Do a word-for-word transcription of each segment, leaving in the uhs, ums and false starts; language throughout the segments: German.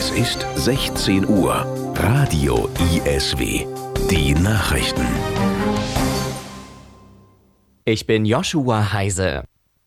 Es ist sechzehn Uhr. Radio I S W. Die Nachrichten. Ich bin Joshua Heise.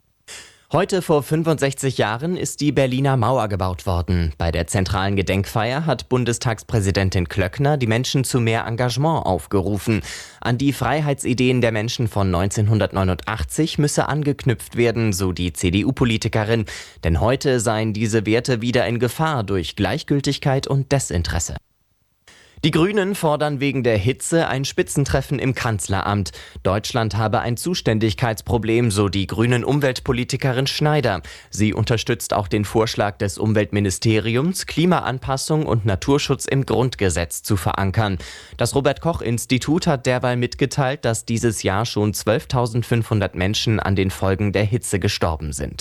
Heute vor fünfundsechzig Jahren ist die Berliner Mauer gebaut worden. Bei der zentralen Gedenkfeier hat Bundestagspräsidentin Klöckner die Menschen zu mehr Engagement aufgerufen. An die Freiheitsideen der Menschen von neunzehnhundertneunundachtzig müsse angeknüpft werden, so die C D U-Politikerin. Denn heute seien diese Werte wieder in Gefahr durch Gleichgültigkeit und Desinteresse. Die Grünen fordern wegen der Hitze ein Spitzentreffen im Kanzleramt. Deutschland habe ein Zuständigkeitsproblem, so die grünen Umweltpolitikerin Schneider. Sie unterstützt auch den Vorschlag des Umweltministeriums, Klimaanpassung und Naturschutz im Grundgesetz zu verankern. Das Robert-Koch-Institut hat derweil mitgeteilt, dass dieses Jahr schon zwölftausendfünfhundert Menschen an den Folgen der Hitze gestorben sind.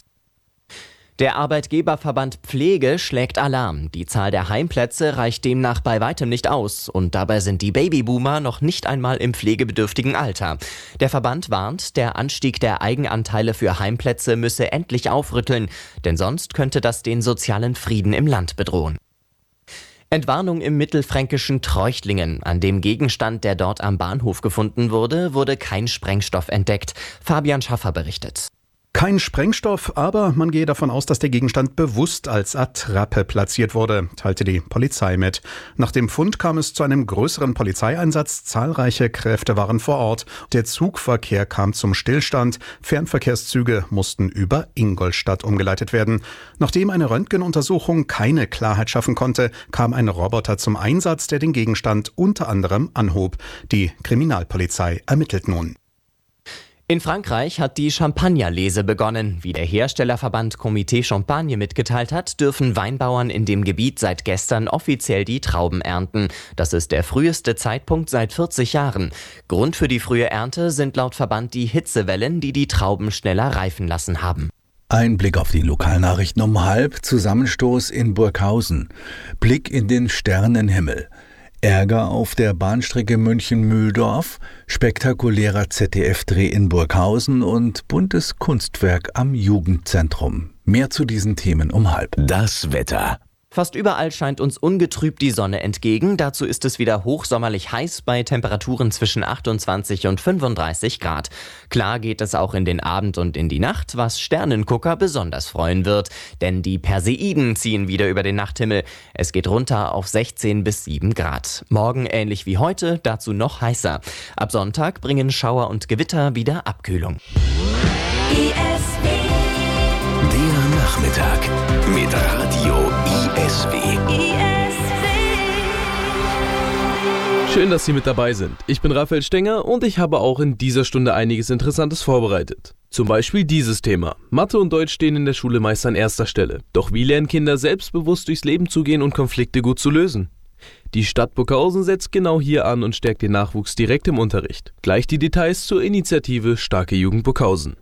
Der Arbeitgeberverband Pflege schlägt Alarm. Die Zahl der Heimplätze reicht demnach bei weitem nicht aus. Und dabei sind die Babyboomer noch nicht einmal im pflegebedürftigen Alter. Der Verband warnt, der Anstieg der Eigenanteile für Heimplätze müsse endlich aufrütteln. Denn sonst könnte das den sozialen Frieden im Land bedrohen. Entwarnung im mittelfränkischen Treuchtlingen. An dem Gegenstand, der dort am Bahnhof gefunden wurde, wurde kein Sprengstoff entdeckt. Fabian Schaffer berichtet. Kein Sprengstoff, aber man gehe davon aus, dass der Gegenstand bewusst als Attrappe platziert wurde, teilte die Polizei mit. Nach dem Fund kam es zu einem größeren Polizeieinsatz. Zahlreiche Kräfte waren vor Ort. Der Zugverkehr kam zum Stillstand. Fernverkehrszüge mussten über Ingolstadt umgeleitet werden. Nachdem eine Röntgenuntersuchung keine Klarheit schaffen konnte, kam ein Roboter zum Einsatz, der den Gegenstand unter anderem anhob. Die Kriminalpolizei ermittelt nun. In Frankreich hat die Champagnerlese begonnen. Wie der Herstellerverband Comité Champagne mitgeteilt hat, dürfen Weinbauern in dem Gebiet seit gestern offiziell die Trauben ernten. Das ist der früheste Zeitpunkt seit vierzig Jahren. Grund für die frühe Ernte sind laut Verband die Hitzewellen, die die Trauben schneller reifen lassen haben. Ein Blick auf die Lokalnachrichten um halb, Zusammenstoß in Burghausen. Blick in den Sternenhimmel. Ärger auf der Bahnstrecke München-Mühldorf, spektakulärer Z D F-Dreh in Burghausen und buntes Kunstwerk am Jugendzentrum. Mehr zu diesen Themen um halb. Das Wetter. Fast überall scheint uns ungetrübt die Sonne entgegen. Dazu ist es wieder hochsommerlich heiß bei Temperaturen zwischen achtundzwanzig und fünfunddreißig Grad. Klar geht es auch in den Abend und in die Nacht, was Sternengucker besonders freuen wird. Denn die Perseiden ziehen wieder über den Nachthimmel. Es geht runter auf sechzehn bis sieben Grad. Morgen ähnlich wie heute, dazu noch heißer. Ab Sonntag bringen Schauer und Gewitter wieder Abkühlung. Der Nachmittag mit Radio I S W. Schön, dass Sie mit dabei sind. Ich bin Raphael Stenger und ich habe auch in dieser Stunde einiges Interessantes vorbereitet. Zum Beispiel dieses Thema. Mathe und Deutsch stehen in der Schule meist an erster Stelle. Doch wie lernen Kinder selbstbewusst durchs Leben zu gehen und Konflikte gut zu lösen? Die Stadt Burghausen setzt genau hier an und stärkt den Nachwuchs direkt im Unterricht. Gleich die Details zur Initiative Starke Jugend Burghausen.